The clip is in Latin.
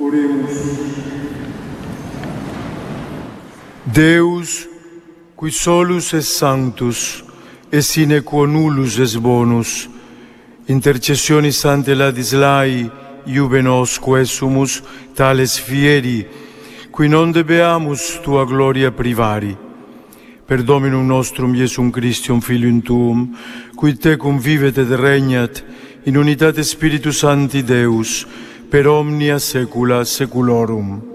Deus, qui solus es sanctus, et sine quo nullus es bonus, intercessionis ante Ladislai, iube nos quesumus, tales fieri, qui non debeamus tua gloria privari. Per Dominum nostrum Iesum Christum, Filium Tuum, qui tecum vivet et regnat, in unitate Spiritus Sancti Deus, per omnia saecula saeculorum.